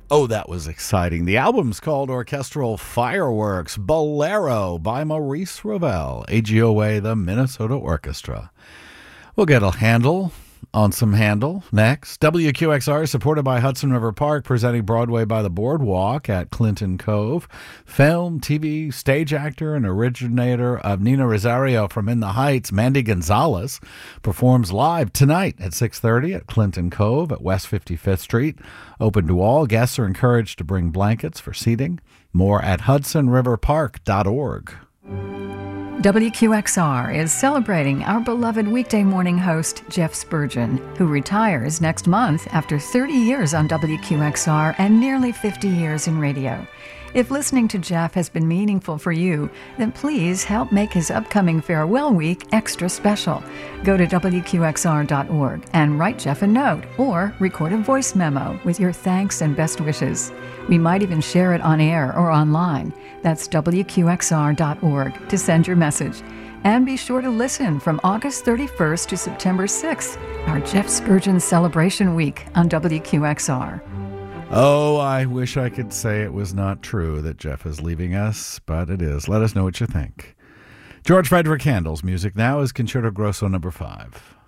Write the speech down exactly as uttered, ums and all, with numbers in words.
Oh, that was exciting. The album's called Orchestral Fireworks, Bolero by Maurice Ravel, A G O A, the Minnesota Orchestra. We'll get a handle on some Handel next. W Q X R is supported by Hudson River Park, presenting Broadway by the Boardwalk at Clinton Cove. Film, T V, stage actor, and originator of Nina Rosario from In the Heights, Mandy Gonzalez, performs live tonight at six thirty at Clinton Cove at West fifty-fifth Street. Open to all. Guests are encouraged to bring blankets for seating. More at hudson river park dot org. W Q X R is celebrating our beloved weekday morning host, Jeff Spurgeon, who retires next month after thirty years on W Q X R and nearly fifty years in radio. If listening to Jeff has been meaningful for you, then please help make his upcoming farewell week extra special. Go to W Q X R dot org and write Jeff a note or record a voice memo with your thanks and best wishes. We might even share it on air or online. That's W Q X R dot org to send your message. And be sure to listen from August thirty-first to September sixth, our Jeff Spurgeon Celebration Week on W Q X R. Oh, I wish I could say it was not true that Jeff is leaving us, but it is. Let us know what you think. George Frederick Handel's music now is Concerto Grosso number five.